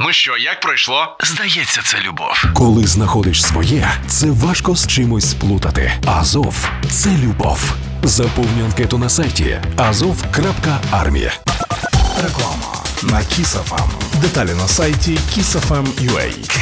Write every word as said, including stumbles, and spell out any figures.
Ну що, як пройшло? Здається, це любов. Коли знаходиш своє, це важко з чимось сплутати. Азов – це любов. Заповнюй анкету на сайті азов крапка армія. Реклама на Kiss еф ем. Деталі на сайті kiss еф ем точка ю а.